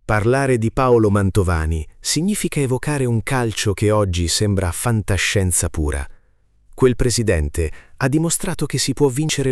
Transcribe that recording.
Parlare di Paolo Mantovani significa evocare un calcio che oggi sembra fantascienza pura. Quel presidente ha dimostrato che si può vincere